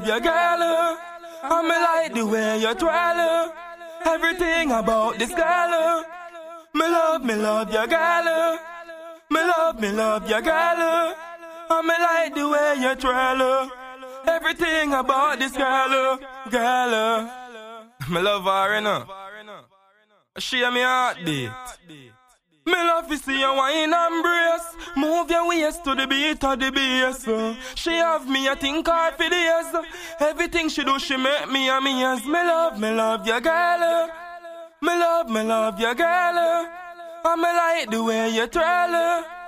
Your girl, and me like the way you twirl. Everything about this girl. Me love your girl. Me love your girl. And me like the way you twirl. Everything about this girl. Me love her, you know. She and me heartbeat. Me love to see you wine and brace. Move your waist to the beat of the bass. She have me, I think hard for days. Everything she do, she make me amazed. Me love your girl. Me love your girl. And me like the way you twirl.